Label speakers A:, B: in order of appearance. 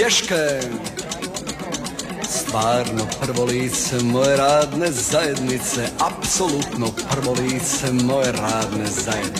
A: pješke. Stvarno prvo lice moje radne zajednice, apsolutno prvo lice moje radne zajednice.